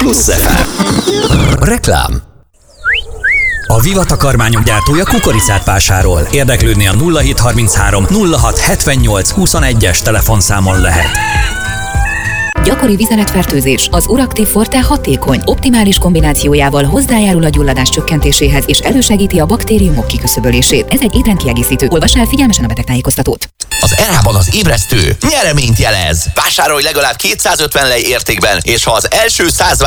Plusz FM. Reklám. A Viva takarmányok gyártója kukoricát vásárol. Érdeklődni a 0733 06 78 21-es telefonszámon lehet. Gyakori vizeletfertőzés. Az Uractiv Forte hatékony, optimális kombinációjával hozzájárul a gyulladás csökkentéséhez és elősegíti a baktériumok kiküszöbölését. Ez egy étrendkiegészítő. Olvass el figyelmesen a betegtájékoztatót. Az ERA-ban az ébresztő nyereményt jelez. Vásárolj legalább 250 lej értékben, és ha az első 100